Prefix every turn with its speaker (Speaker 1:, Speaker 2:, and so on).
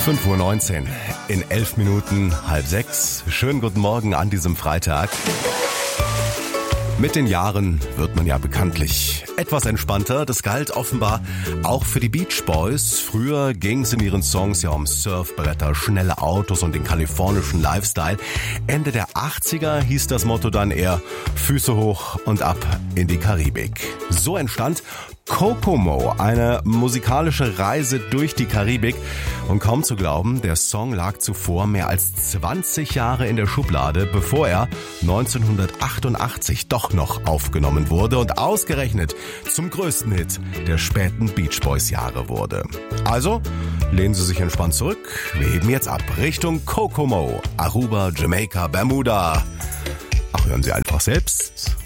Speaker 1: 5:19 Uhr in 11 Minuten, 5:30. Schönen guten Morgen an diesem Freitag. Mit den Jahren wird man ja bekanntlich etwas entspannter. Das galt offenbar auch für die Beach Boys. Früher ging es in ihren Songs ja um Surfbretter, schnelle Autos und den kalifornischen Lifestyle. Ende der 80er hieß das Motto dann eher Füße hoch und ab in die Karibik. So entstand Kokomo, eine musikalische Reise durch die Karibik. Und kaum zu glauben, der Song lag zuvor mehr als 20 Jahre in der Schublade, bevor er 1988 doch noch aufgenommen wurde und ausgerechnet zum größten Hit der späten Beach Boys Jahre wurde. Also lehnen Sie sich entspannt zurück. Wir heben jetzt ab Richtung Kokomo, Aruba, Jamaika, Bermuda. Ach, hören Sie einfach selbst.